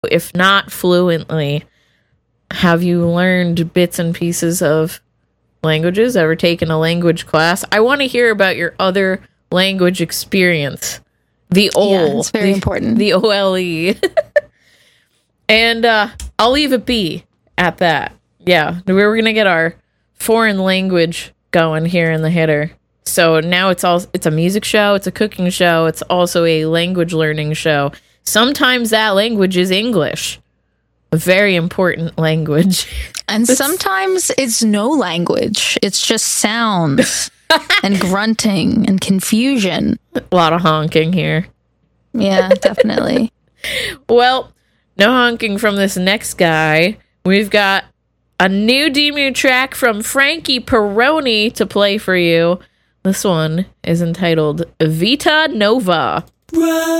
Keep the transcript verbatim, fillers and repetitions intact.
if not fluently, have you learned bits and pieces of languages? Ever taken a language class? I want to hear about your other language experience. The O L E. Yeah, it's very the, important. The O L E. And uh, I'll leave it be at that. Yeah, we're going to get our foreign language going here in the hitter. So now it's all it's a music show, it's a cooking show, it's also a language learning show. Sometimes that language is English. A very important language. And sometimes it's no language. It's just sounds and grunting and confusion. A lot of honking here. Yeah, definitely. Well, no honking from this next guy. We've got a new Demu track from Frankie Peroni to play for you. This one is entitled Vita Nova. Run.